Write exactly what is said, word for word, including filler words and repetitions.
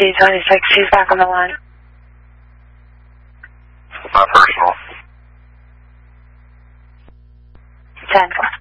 T twenty-six, she's back on the line. Not personal. ten four.